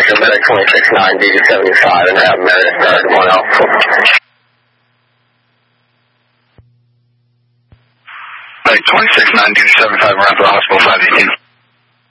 Roger, medic 26-9, DD75, and have Meredith start at 1L. 26-9, DD75, around the hospital, 518.